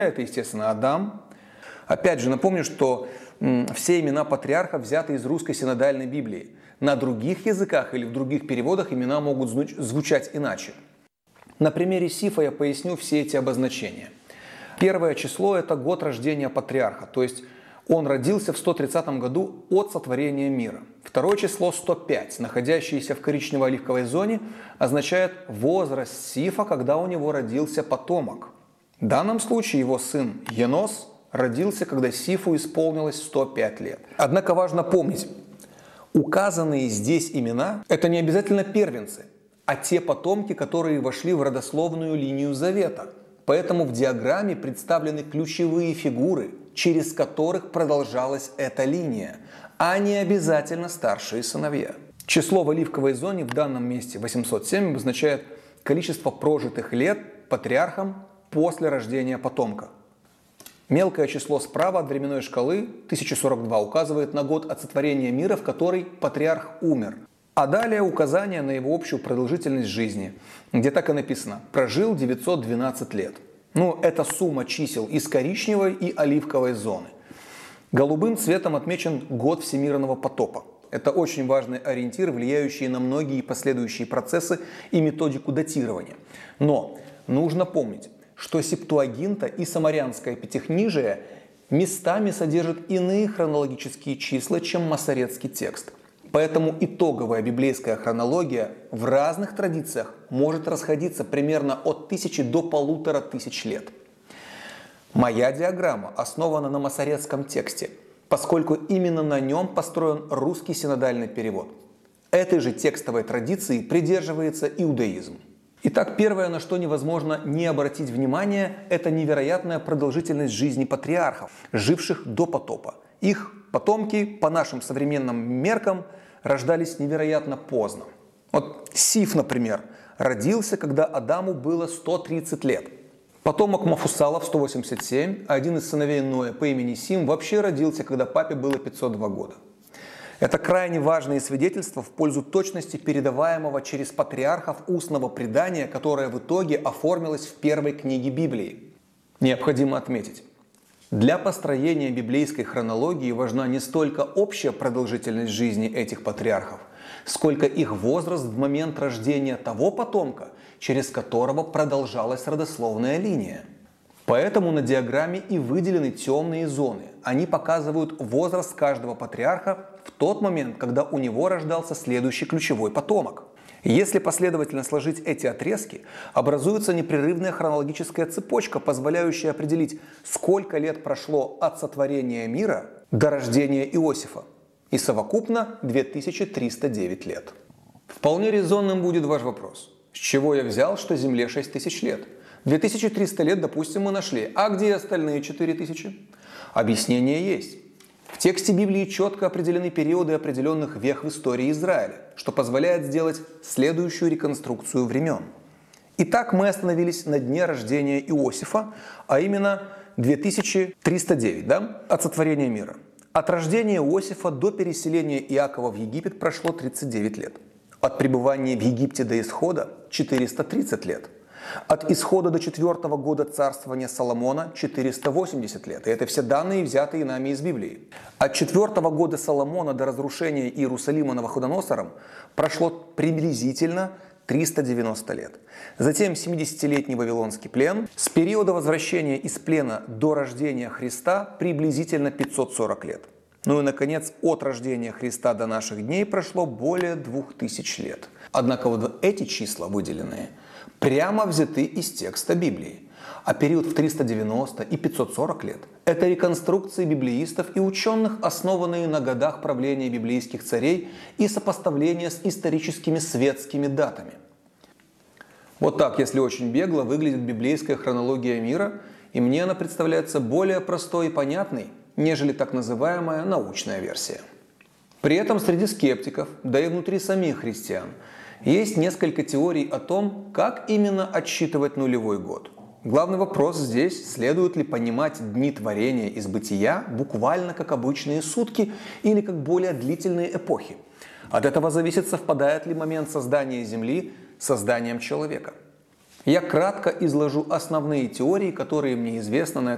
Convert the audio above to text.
Это, естественно, Адам. Опять же, напомню, что все имена патриархов взяты из русской синодальной Библии. На других языках или в других переводах имена могут звучать иначе. На примере Сифа я поясню все эти обозначения. Первое число – это год рождения патриарха, то есть он родился в 130 году от сотворения мира. Второе число – 105, находящееся в коричнево-оливковой зоне, означает возраст Сифа, когда у него родился потомок. В данном случае его сын Енос родился, когда Сифу исполнилось 105 лет. Однако важно помнить, указанные здесь имена – это не обязательно первенцы, а те потомки, которые вошли в родословную линию Завета. Поэтому в диаграмме представлены ключевые фигуры, через которых продолжалась эта линия, а не обязательно старшие сыновья. Число в оливковой зоне в данном месте 807 обозначает количество прожитых лет патриархом после рождения потомка. Мелкое число справа от временной шкалы 1042 указывает на год от сотворения мира, в который патриарх умер. А далее указание на его общую продолжительность жизни, где так и написано «прожил 912 лет». Это сумма чисел из коричневой и оливковой зоны. Голубым цветом отмечен год всемирного потопа. Это очень важный ориентир, влияющий на многие последующие процессы и методику датирования. Но нужно помнить, что Септуагинта и Самарянское Пятикнижие местами содержат иные хронологические числа, чем масоретский текст. Поэтому итоговая библейская хронология в разных традициях может расходиться примерно от 1000 до 1500 лет. Моя диаграмма основана на масоретском тексте, поскольку именно на нем построен русский синодальный перевод. Этой же текстовой традиции придерживается иудаизм. Итак, первое, на что невозможно не обратить внимание, это невероятная продолжительность жизни патриархов, живших до потопа. Их потомки, по нашим современным меркам, рождались невероятно поздно. Сиф, например, родился, когда Адаму было 130 лет. Потомок Мафусала в 187, а один из сыновей Ноя по имени Сим вообще родился, когда папе было 502 года. Это крайне важные свидетельства в пользу точности передаваемого через патриархов устного предания, которое в итоге оформилось в первой книге Библии. Необходимо отметить, для построения библейской хронологии важна не столько общая продолжительность жизни этих патриархов, сколько их возраст в момент рождения того потомка, через которого продолжалась родословная линия. Поэтому на диаграмме и выделены темные зоны. Они показывают возраст каждого патриарха в тот момент, когда у него рождался следующий ключевой потомок. Если последовательно сложить эти отрезки, образуется непрерывная хронологическая цепочка, позволяющая определить, сколько лет прошло от сотворения мира до рождения Иосифа. И совокупно 2309 лет. Вполне резонным будет ваш вопрос. С чего я взял, что Земле 6000 лет? 2300 лет, допустим, мы нашли. А где остальные 4000? Объяснение есть. В тексте Библии четко определены периоды определенных вех в истории Израиля, что позволяет сделать следующую реконструкцию времен. Итак, мы остановились на дне рождения Иосифа, а именно 2309, от сотворения мира. От рождения Иосифа до переселения Иакова в Египет прошло 39 лет. От пребывания в Египте до исхода – 430 лет. От исхода до 4-го года царствования Соломона – 480 лет. И это все данные, взятые нами из Библии. От 4-го года Соломона до разрушения Иерусалима Навуходоносором прошло приблизительно 390 лет. Затем 70-летний Вавилонский плен. С периода возвращения из плена до рождения Христа приблизительно 540 лет. И, наконец, от рождения Христа до наших дней прошло более 2000 лет. Однако эти числа выделенные прямо взяты из текста Библии. А период в 390 и 540 лет – это реконструкции библеистов и ученых, основанные на годах правления библейских царей и сопоставления с историческими светскими датами. Так, если очень бегло, выглядит библейская хронология мира, и мне она представляется более простой и понятной, нежели так называемая научная версия. При этом среди скептиков, да и внутри самих христиан, есть несколько теорий о том, как именно отсчитывать нулевой год. Главный вопрос здесь, следует ли понимать дни творения из бытия буквально как обычные сутки или как более длительные эпохи. От этого зависит, совпадает ли момент создания Земли с созданием человека. Я кратко изложу основные теории, которые мне известны на